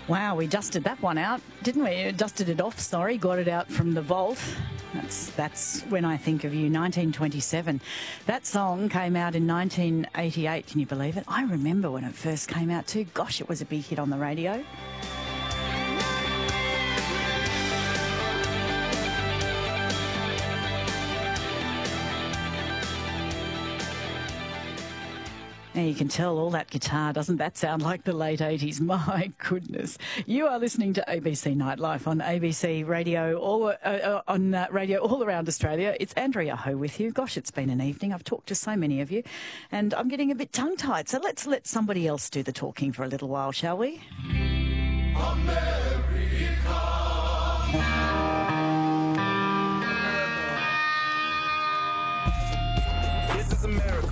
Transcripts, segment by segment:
Wow, we dusted that one out, didn't we? Dusted it off, sorry, got it out from the vault. That's when I think of you, 1927. That song came out in 1988, can you believe it? I remember when it first came out too. Gosh, it was a big hit on the radio. Now you can tell all that guitar, doesn't that sound like the late 80s? My goodness. You are listening to ABC Nightlife on ABC Radio, radio all around Australia. It's Andrea Ho with you. Gosh, it's been an evening. I've talked to so many of you and I'm getting a bit tongue-tied. So let's let somebody else do the talking for a little while, shall we? This is America.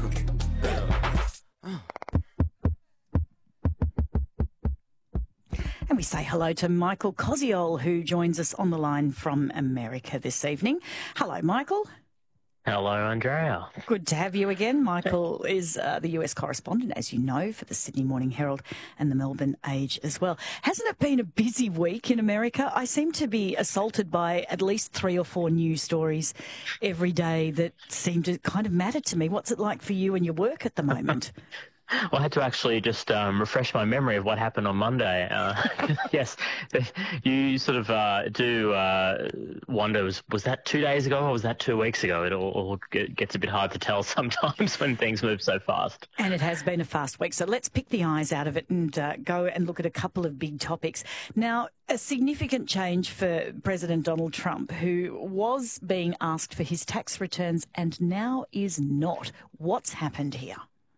And we say hello to Michael Koziol, who joins us on the line from America this evening. Hello, Michael. Hello, Andrea. Good to have you again. Michael is the US correspondent, as you know, for the Sydney Morning Herald and the Melbourne Age as well. Hasn't it been a busy week in America? I seem to be assaulted by at least 3 or 4 news stories every day that seem to kind of matter to me. What's it like for you and your work at the moment? Well, I had to actually just refresh my memory of what happened on Monday. Yes, you sort of do wonder, was that 2 days ago or was that 2 weeks ago? It all gets a bit hard to tell sometimes when things move so fast. And it has been a fast week, so let's pick the eyes out of it and go and look at a couple of big topics. Now, a significant change for President Donald Trump, who was being asked for his tax returns and now is not. What's happened here?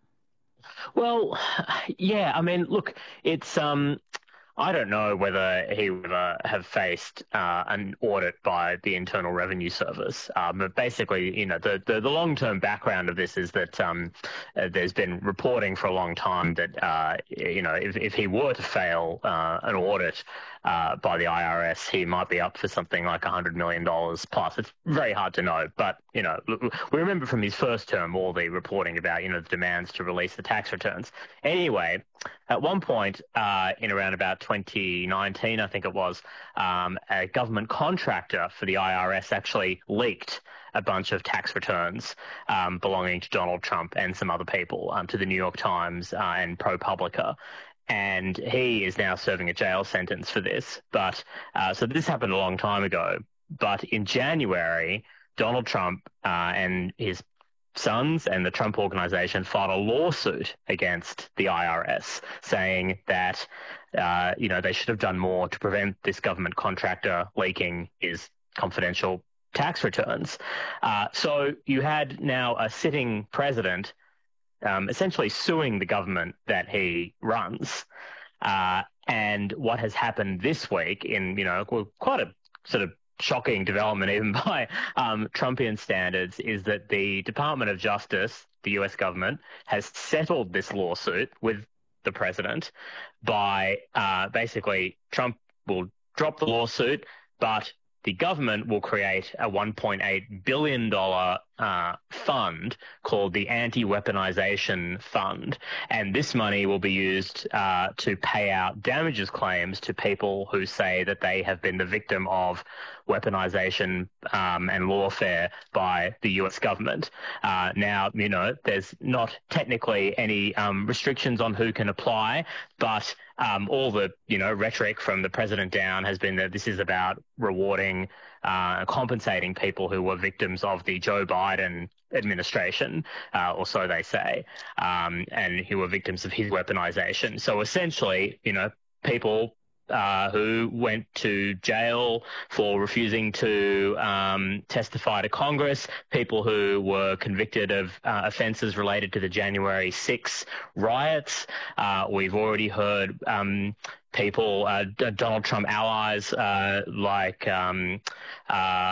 Well, yeah, I mean, look, it's I don't know whether he would have faced an audit by the Internal Revenue Service, but basically, you know, the long-term background of this is that there's been reporting for a long time that you know, if he were to fail an audit by the IRS, he might be up for something like $100 million plus. It's very hard to know, but you know, we remember from his first term all the reporting about, you know, the demands to release the tax returns. Anyway, at one point in around about 2019, I think it was, a government contractor for the IRS actually leaked a bunch of tax returns belonging to Donald Trump and some other people to the New York Times and ProPublica. And he is now serving a jail sentence for this. But so this happened a long time ago. But in January, Donald Trump and his sons and the Trump Organization filed a lawsuit against the IRS, saying that you know, they should have done more to prevent this government contractor leaking his confidential tax returns. So you had now a sitting president essentially suing the government that he runs. And what has happened this week in, you know, quite a sort of shocking development even by Trumpian standards is that the Department of Justice, the US government, has settled this lawsuit with the president by basically Trump will drop the lawsuit, but the government will create a $1.8 billion fund called the Anti-Weaponization Fund. And this money will be used to pay out damages claims to people who say that they have been the victim of weaponization and lawfare by the US government. Now, you know, there's not technically any restrictions on who can apply, but all the, you know, rhetoric from the president down has been that this is about rewarding, compensating people who were victims of the Joe Biden administration, or so they say, and who were victims of his weaponization. So essentially, you know, people who went to jail for refusing to testify to Congress, people who were convicted of offences related to the January 6 riots. We've already heard people, Donald Trump allies like